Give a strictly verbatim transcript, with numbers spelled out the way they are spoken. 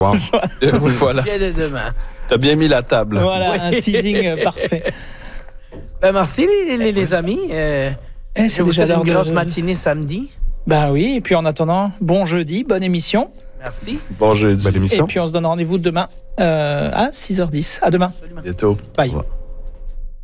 Wow. Euh, oui, voilà. Bien de demain. T'as bien mis la table. Voilà, Oui. un teasing euh, parfait. Ben, merci les, les, les amis. Euh, Eh, je vous déjà souhaite l'heure une de- grosse matinée samedi. Bah oui, et puis en attendant, bon jeudi, bonne émission. Merci. Bon jeudi. Bonne Et émission. puis on se donne rendez-vous demain euh, à six heures dix. À demain. Absolument. Bientôt. Bye. Au revoir.